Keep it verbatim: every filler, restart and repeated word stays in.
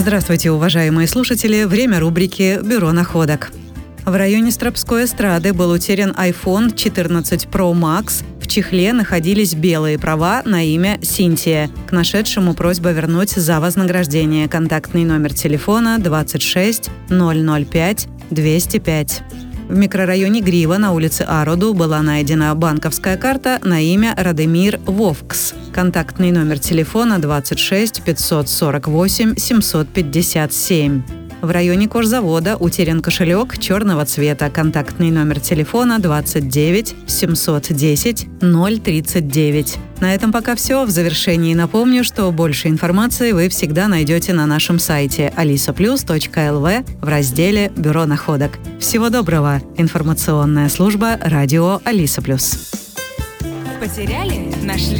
Здравствуйте, уважаемые слушатели. Время рубрики «Бюро находок». В районе Стропской эстрады был утерян айфон четырнадцать про макс. В чехле находились белые права на имя Синтия. К нашедшему просьба вернуть за вознаграждение. Контактный номер телефона двадцать шесть ноль ноль пять двести пять. В микрорайоне Грива на улице Ароду была найдена банковская карта на имя Радемир Вовкс. Контактный номер телефона двадцать шесть пятьсот сорок восемь семьсот пятьдесят семь. В районе кожзавода утерян кошелек черного цвета. Контактный номер телефона двадцать девять семьсот десять ноль тридцать девять. На этом пока все. В завершении напомню, что больше информации вы всегда найдете на нашем сайте алиса плюс точка эл ви в разделе «Бюро находок». Всего доброго! Информационная служба радио Алиса Плюс. Потеряли? Нашли?